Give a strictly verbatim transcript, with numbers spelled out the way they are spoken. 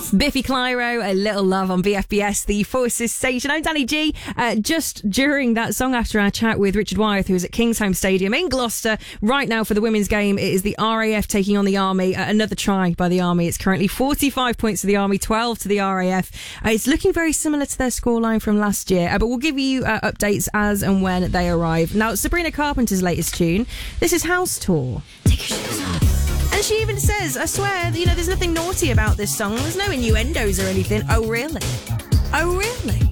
Biffy Clyro, A Little Love on B F B S, the Forces station. I'm Danny G. Uh, just during that song, after our chat with Richard Wyeth, who is at Kingsholm Stadium in Gloucester right now for the women's game, it is the R A F taking on the Army. Uh, another try by the Army. It's currently forty-five points to the Army, twelve to the R A F. Uh, it's looking very similar to their scoreline from last year, uh, but we'll give you uh, updates as and when they arrive. Now, Sabrina Carpenter's latest tune, this is House Tour. Take your shoes off. And she even says, I swear, you know, there's nothing naughty about this song. There's no innuendos or anything. Oh, really? Oh, really?